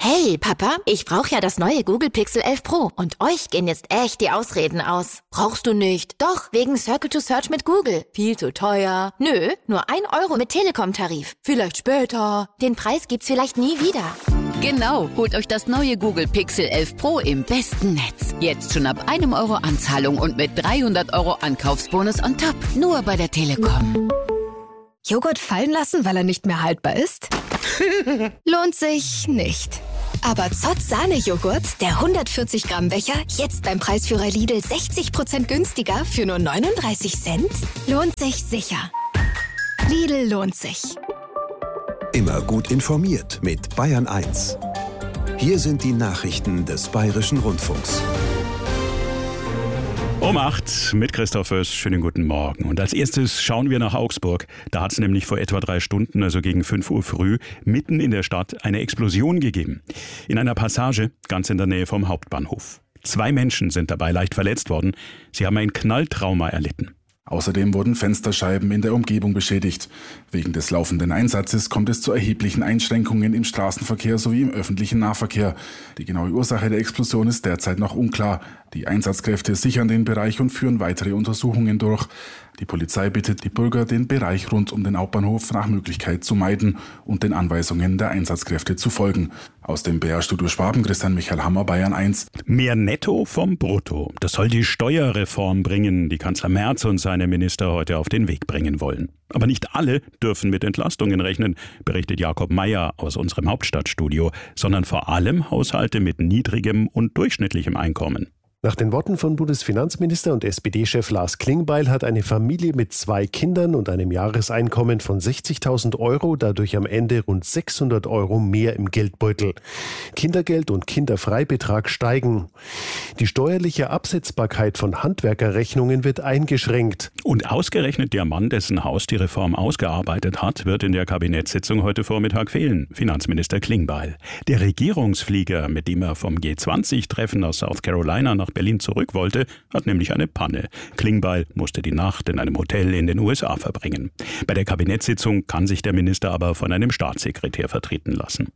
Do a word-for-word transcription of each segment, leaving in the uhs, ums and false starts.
Hey, Papa, ich brauche ja das neue Google Pixel elf Pro und euch gehen jetzt echt die Ausreden aus. Brauchst du nicht? Doch, wegen Circle to Search mit Google. Viel zu teuer. Nö, nur ein Euro mit Telekom-Tarif. Vielleicht später. Den Preis gibt's vielleicht nie wieder. Genau, holt euch das neue Google Pixel elf Pro im besten Netz. Jetzt schon ab einem Euro Anzahlung und mit dreihundert Euro Ankaufsbonus on top. Nur bei der Telekom. Joghurt fallen lassen, weil er nicht mehr haltbar ist? Lohnt sich nicht. Aber Zott Sahne-Joghurt, der hundertvierzig Gramm Becher, jetzt beim Preisführer Lidl sechzig Prozent günstiger für nur neununddreißig Cent? Lohnt sich sicher. Lidl lohnt sich. Immer gut informiert mit Bayern eins. Hier sind die Nachrichten des Bayerischen Rundfunks. Um acht mit Christoph Föß. Schönen guten Morgen. Und als erstes schauen wir nach Augsburg. Da hat es nämlich vor etwa drei Stunden, also gegen fünf Uhr früh, mitten in der Stadt eine Explosion gegeben. In einer Passage ganz in der Nähe vom Hauptbahnhof. Zwei Menschen sind dabei leicht verletzt worden. Sie haben ein Knalltrauma erlitten. Außerdem wurden Fensterscheiben in der Umgebung beschädigt. Wegen des laufenden Einsatzes kommt es zu erheblichen Einschränkungen im Straßenverkehr sowie im öffentlichen Nahverkehr. Die genaue Ursache der Explosion ist derzeit noch unklar. Die Einsatzkräfte sichern den Bereich und führen weitere Untersuchungen durch. Die Polizei bittet die Bürger, den Bereich rund um den Hauptbahnhof nach Möglichkeit zu meiden und den Anweisungen der Einsatzkräfte zu folgen. Aus dem B R-Studio Schwaben, Christian Michael Hammer, Bayern eins. Mehr Netto vom Brutto. Das soll die Steuerreform bringen, die Kanzler Merz und seine Minister heute auf den Weg bringen wollen. Aber nicht alle dürfen mit Entlastungen rechnen, berichtet Jakob Meyer aus unserem Hauptstadtstudio, sondern vor allem Haushalte mit niedrigem und durchschnittlichem Einkommen. Nach den Worten von Bundesfinanzminister und S P D-Chef Lars Klingbeil hat eine Familie mit zwei Kindern und einem Jahreseinkommen von sechzigtausend Euro dadurch am Ende rund sechshundert Euro mehr im Geldbeutel. Kindergeld und Kinderfreibetrag steigen. Die steuerliche Absetzbarkeit von Handwerkerrechnungen wird eingeschränkt. Und ausgerechnet der Mann, dessen Haus die Reform ausgearbeitet hat, wird in der Kabinettssitzung heute Vormittag fehlen, Finanzminister Klingbeil. Der Regierungsflieger, mit dem er vom G zwanzig Treffen aus South Carolina nach Berlin zurück wollte, hat nämlich eine Panne. Klingbeil musste die Nacht in einem Hotel in den U S A verbringen. Bei der Kabinettssitzung kann sich der Minister aber von einem Staatssekretär vertreten lassen.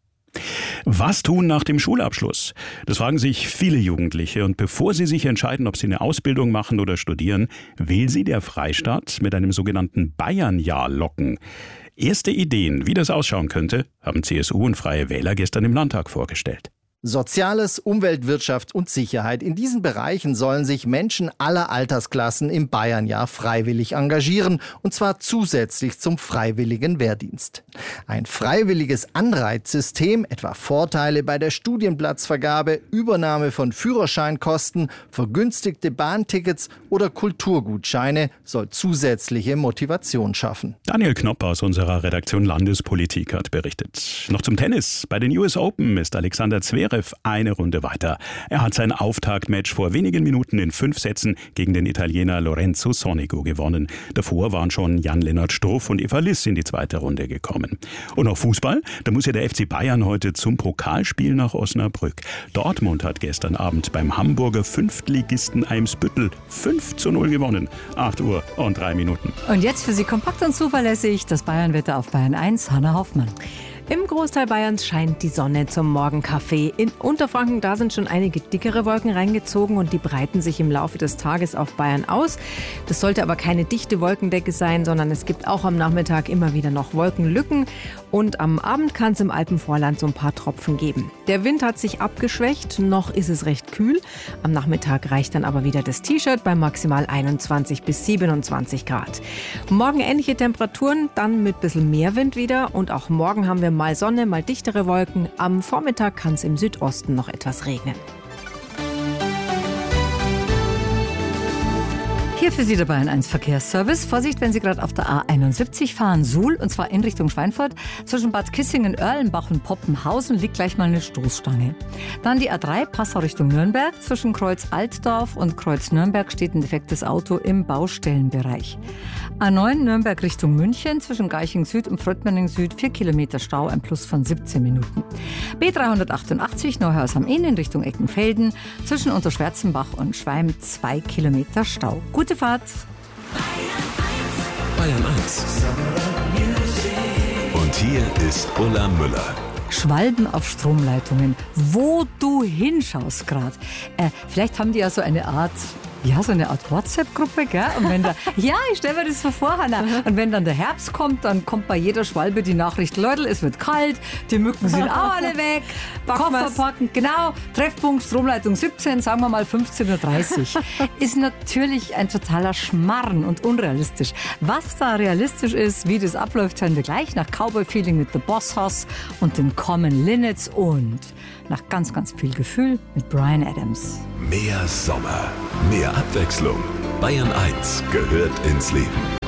Was tun nach dem Schulabschluss? Das fragen sich viele Jugendliche. Und bevor sie sich entscheiden, ob sie eine Ausbildung machen oder studieren, will sie der Freistaat mit einem sogenannten Bayernjahr locken. Erste Ideen, wie das ausschauen könnte, haben C S U und Freie Wähler gestern im Landtag vorgestellt. Soziales, Umwelt, Wirtschaft und Sicherheit. In diesen Bereichen sollen sich Menschen aller Altersklassen im Bayernjahr freiwillig engagieren, und zwar zusätzlich zum freiwilligen Wehrdienst. Ein freiwilliges Anreizsystem, etwa Vorteile bei der Studienplatzvergabe, Übernahme von Führerscheinkosten, vergünstigte Bahntickets oder Kulturgutscheine, soll zusätzliche Motivation schaffen. Daniel Knopp aus unserer Redaktion Landespolitik hat berichtet. Noch zum Tennis. Bei den U S Open ist Alexander Zverev eine Runde weiter. Er hat sein Auftaktmatch vor wenigen Minuten in fünf Sätzen gegen den Italiener Lorenzo Sonego gewonnen. Davor waren schon Jan-Lennart Struff und Eva Liss in die zweite Runde gekommen. Und noch Fußball? Da muss ja der F C Bayern heute zum Pokalspiel nach Osnabrück. Dortmund hat gestern Abend beim Hamburger Fünftligisten Eimsbüttel fünf zu null gewonnen. acht Uhr und drei Minuten. Und jetzt für Sie kompakt und zuverlässig das Bayernwetter auf Bayern eins, Hanna Hoffmann. Im Großteil Bayerns scheint die Sonne zum Morgenkaffee. In Unterfranken, da sind schon einige dickere Wolken reingezogen und die breiten sich im Laufe des Tages auf Bayern aus. Das sollte aber keine dichte Wolkendecke sein, sondern es gibt auch am Nachmittag immer wieder noch Wolkenlücken. Und am Abend kann es im Alpenvorland so ein paar Tropfen geben. Der Wind hat sich abgeschwächt, noch ist es recht kühl. Am Nachmittag reicht dann aber wieder das T-Shirt bei maximal einundzwanzig bis siebenundzwanzig Grad. Morgen ähnliche Temperaturen, dann mit ein bisschen mehr Wind wieder. Und auch morgen haben wir mal Sonne, mal dichtere Wolken. Am Vormittag kann es im Südosten noch etwas regnen. Hier für Sie der Bayern eins Verkehrsservice. Vorsicht, wenn Sie gerade auf der A einundsiebzig fahren, Suhl, und zwar in Richtung Schweinfurt. Zwischen Bad Kissingen, Erlenbach und Poppenhausen liegt gleich mal eine Stoßstange. Dann die A drei, Passau Richtung Nürnberg. Zwischen Kreuz Altdorf und Kreuz Nürnberg steht ein defektes Auto im Baustellenbereich. A neun, Nürnberg Richtung München. Zwischen Garching Süd und Fröttmanning Süd vier Kilometer Stau, ein Plus von siebzehn Minuten. B dreihundertachtundachtzig, Neuhaus am Inn in Richtung Eckenfelden. Zwischen Unterschwärzenbach und Schweim zwei Kilometer Stau. Gute Fahrt. Bayern eins. Und hier ist Ulla Müller. Schwalben auf Stromleitungen. Wo du hinschaust gerade. Äh, vielleicht haben die ja so eine Art... Ja, so eine Art WhatsApp-Gruppe, gell? Und wenn da, ja, ich stelle mir das so vor, Hanna. Und wenn dann der Herbst kommt, dann kommt bei jeder Schwalbe die Nachricht, Leute, es wird kalt, die Mücken sind auch alle weg, Koffer packen, genau, Treffpunkt Stromleitung siebzehn, sagen wir mal fünfzehn Uhr dreißig. Ist natürlich ein totaler Schmarrn und unrealistisch. Was da realistisch ist, wie das abläuft, hören wir gleich nach Cowboy-Feeling mit The Boss Hoss und den Common Linnets und nach ganz, ganz viel Gefühl mit Bryan Adams. Mehr Sommer, mehr Abwechslung. Bayern eins gehört ins Leben.